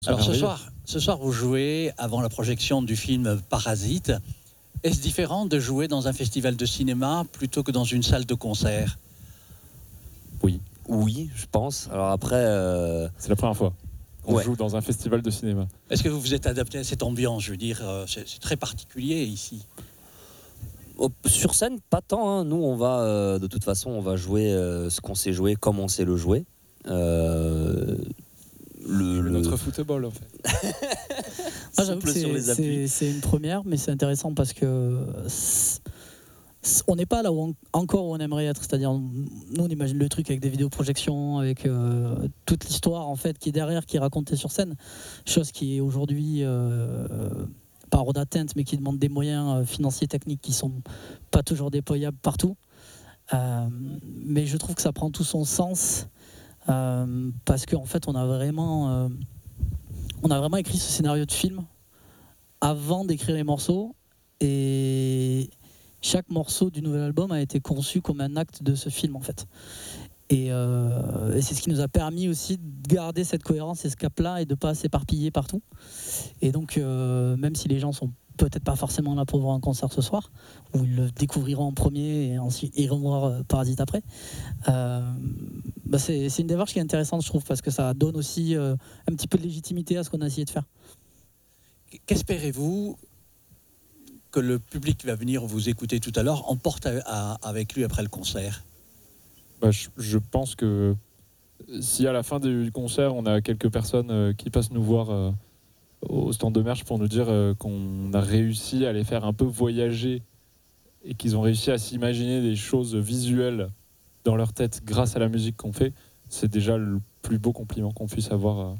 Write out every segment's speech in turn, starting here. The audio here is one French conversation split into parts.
Alors ce soir, vous jouez avant la projection du film Parasite. Est-ce différent de jouer dans un festival de cinéma plutôt que dans une salle de concert ? Oui, je pense. Alors après... C'est la première fois. On joue dans un festival de cinéma. Est-ce que vous vous êtes adapté à cette ambiance ? Je veux dire, c'est très particulier ici. Sur scène, pas tant. Hein. Nous, on va, de toute façon, on va jouer ce qu'on sait jouer, comme on sait le jouer. Notre football, en fait. J'avoue que c'est une première, mais c'est intéressant parce que on n'est pas là où encore où on aimerait être. C'est-à-dire, nous, on imagine le truc avec des vidéoprojections, avec toute l'histoire en fait qui est derrière, qui est racontée sur scène. Chose qui est aujourd'hui pas hors d'atteinte, mais qui demande des moyens financiers, techniques qui sont pas toujours déployables partout. Mais je trouve que ça prend tout son sens parce qu'en fait, on a vraiment écrit ce scénario de film avant d'écrire les morceaux, et chaque morceau du nouvel album a été conçu comme un acte de ce film en fait. Et c'est ce qui nous a permis aussi de garder cette cohérence et ce cap-là et de ne pas s'éparpiller partout. Et donc, même si les gens sont peut-être pas forcément là pour voir un concert ce soir, ou ils le découvriront en premier et ensuite iront voir Parasite après, c'est une démarche qui est intéressante, je trouve, parce que ça donne aussi un petit peu de légitimité à ce qu'on a essayé de faire. Qu'espérez-vous que le public qui va venir vous écouter tout à l'heure emporte avec lui après le concert ? Je pense que si à la fin du concert, on a quelques personnes qui passent nous voir au stand de merch pour nous dire qu'on a réussi à les faire un peu voyager et qu'ils ont réussi à s'imaginer des choses visuelles dans leur tête grâce à la musique qu'on fait, c'est déjà le plus beau compliment qu'on puisse avoir.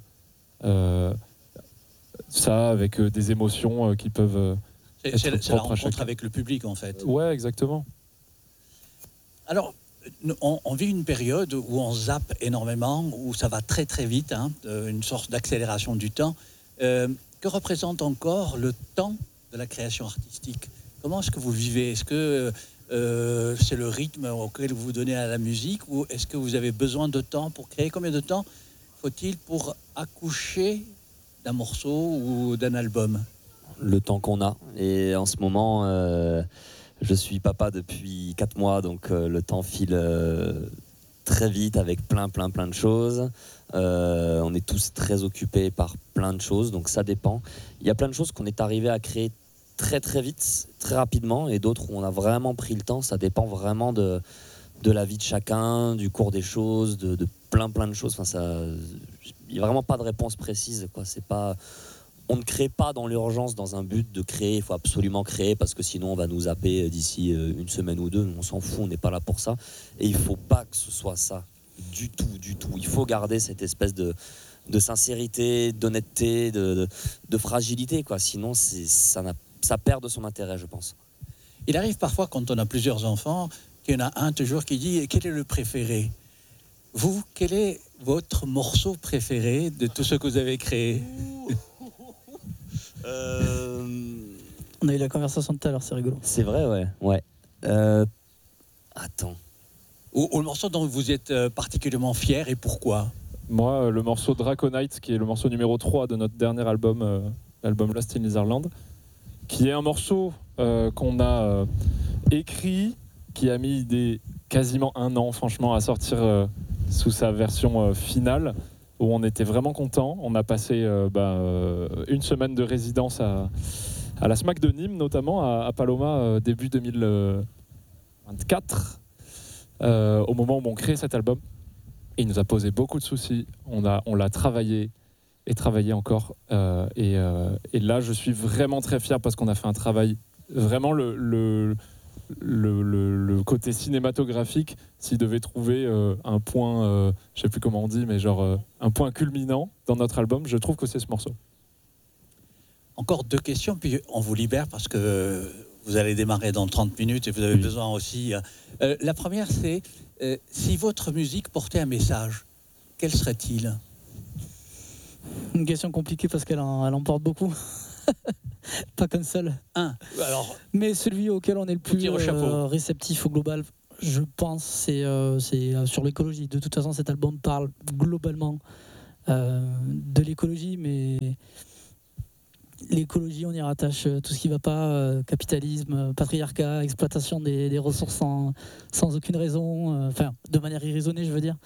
Ça, avec des émotions qui peuvent... C'est la rencontre avec le public, en fait. Ouais, exactement. Alors, on vit une période où on zappe énormément, où ça va très très vite, une sorte d'accélération du temps. Que représente encore le temps de la création artistique ? Comment est-ce que vous vivez ? Est-ce que c'est le rythme auquel vous vous donnez à la musique, ou est-ce que vous avez besoin de temps pour créer ? Combien de temps faut-il pour accoucher d'un morceau ou d'un album ? Le temps qu'on a. Et en ce moment, je suis papa depuis 4 mois, donc le temps file très vite avec plein de choses. On est tous très occupés par plein de choses, donc ça dépend. Il y a plein de choses qu'on est arrivé à créer très vite, très rapidement, et d'autres où on a vraiment pris le temps. Ça dépend vraiment de la vie de chacun, du cours des choses, de plein de choses. Enfin, il n'y a vraiment pas de réponse précise, quoi. C'est pas... On ne crée pas dans l'urgence, dans un but de créer. Il faut absolument créer parce que sinon on va nous zapper d'ici une semaine ou deux. On s'en fout, on n'est pas là pour ça. Et il ne faut pas que ce soit ça du tout. Il faut garder cette espèce de sincérité, d'honnêteté, de fragilité, quoi. Sinon ça perd de son intérêt, je pense. Il arrive parfois, quand on a plusieurs enfants, qu'il y en a un toujours qui dit « Quel est le préféré ?» Vous, quel est votre morceau préféré de tout ce que vous avez créé ? On a eu la conversation tout à l'heure, c'est rigolo. C'est vrai, ouais. Attends. Ou le morceau dont vous êtes particulièrement fier, et pourquoi ? Moi, le morceau Draconite, qui est le morceau numéro 3 de notre dernier album, l'album Lost in Netherland, qui est un morceau qu'on a écrit, qui a mis quasiment 1 an, franchement, à sortir sous sa version finale, où on était vraiment contents. On a passé une semaine de résidence à la SMAC de Nîmes, notamment à Paloma, début 2024, au moment où on crée cet album. Et il nous a posé beaucoup de soucis. On l'a travaillé et travaillé encore. Et là, je suis vraiment très fier parce qu'on a fait un travail, vraiment le côté cinématographique, s'il devait trouver un point, je sais plus comment on dit, mais genre un point culminant dans notre album, je trouve que c'est ce morceau. Encore 2 questions, puis on vous libère parce que vous allez démarrer dans 30 minutes et vous avez besoin aussi... la première, c'est si votre musique portait un message, quel serait-il ? Une question compliquée parce qu'elle en porte beaucoup. Pas qu'un seul. Alors, mais celui auquel on est le plus réceptif au global, je pense, c'est sur l'écologie. De toute façon, cet album parle globalement de l'écologie, mais l'écologie, on y rattache tout ce qui ne va pas, capitalisme, patriarcat, exploitation des ressources sans aucune raison, enfin de manière irraisonnée, je veux dire.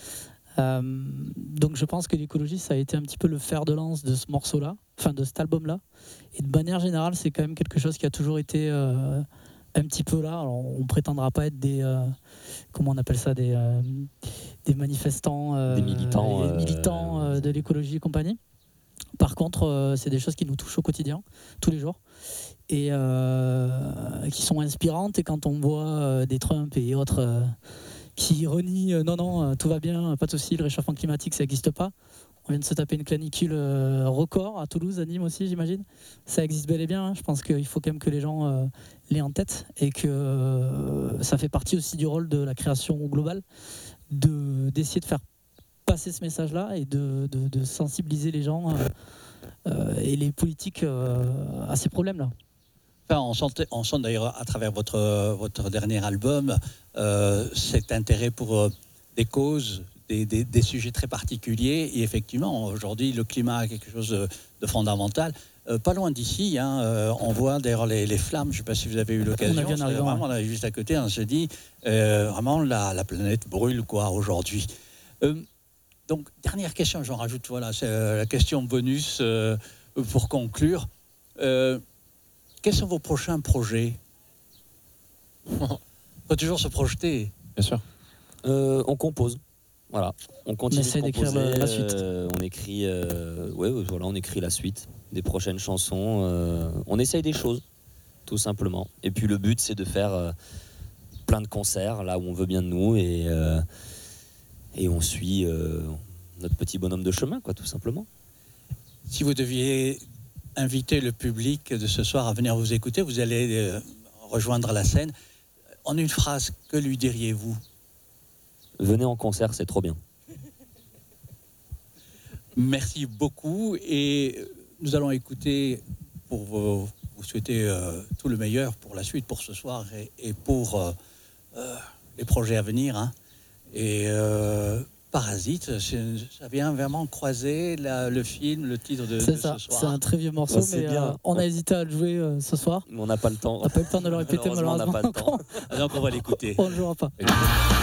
Donc je pense que l'écologie, ça a été un petit peu le fer de lance de ce morceau-là, enfin de cet album-là. Et de manière générale, c'est quand même quelque chose qui a toujours été un petit peu là. Alors, on ne prétendra pas être des comment on appelle ça, des manifestants, des militants de l'écologie et compagnie. Par contre, c'est des choses qui nous touchent au quotidien, tous les jours, et qui sont inspirantes. Et quand on voit des Trump et autres qui renient non, tout va bien, pas de souci, le réchauffement climatique, ça n'existe pas. On vient de se taper une canicule record à Toulouse, à Nîmes aussi, j'imagine. Ça existe bel et bien. Je pense qu'il faut quand même que les gens l'aient en tête et que ça fait partie aussi du rôle de la création globale d'essayer de faire passer ce message-là et de sensibiliser les gens et les politiques à ces problèmes-là. Enfin, on sent d'ailleurs à travers votre dernier album cet intérêt pour des causes, des sujets très particuliers. Et effectivement, aujourd'hui, le climat est quelque chose de fondamental. Pas loin d'ici, on voit d'ailleurs les flammes. Je ne sais pas si vous avez eu l'occasion. On est juste à côté. On se dit vraiment la planète brûle quoi aujourd'hui. Donc dernière question, j'en rajoute. Voilà, c'est la question bonus pour conclure. Quels sont vos prochains projets? Il faut toujours se projeter. Bien sûr. On compose. Voilà, on continue de composer, la suite. On écrit, voilà, on écrit la suite des prochaines chansons. On essaye des choses, tout simplement. Et puis le but, c'est de faire plein de concerts là où on veut bien de nous et on suit notre petit bonhomme de chemin, quoi, tout simplement. Si vous deviez inviter le public de ce soir à venir vous écouter, vous allez rejoindre la scène. En une phrase, que lui diriez-vous? Venez en concert, c'est trop bien. Merci beaucoup et nous allons écouter pour vous souhaiter tout le meilleur pour la suite, pour ce soir et pour les projets à venir. Et Parasite, ça vient vraiment croiser le film, le titre de ce soir. C'est un très vieux morceau, mais on a hésité à le jouer ce soir. On n'a pas le temps. On n'a pas eu le temps de le répéter, malheureusement. On n'a pas le temps. Donc on va l'écouter. On ne le jouera pas.